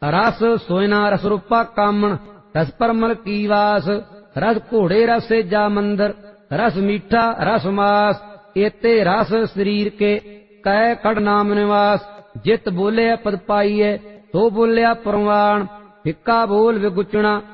रस सोयना रस रूपा कामण, रस परमल की वास, रस घोड़े रस सेजा मंदिर, रस मीठा रस मास, एते रस शरीर के कै कड़ नाम निवास। जित बोलिया पद पाइए तो बोलिया परवान, फिक्का बोल विगुचना